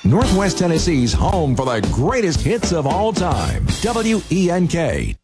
Northwest Tennessee's home for the greatest hits of all time. WENK.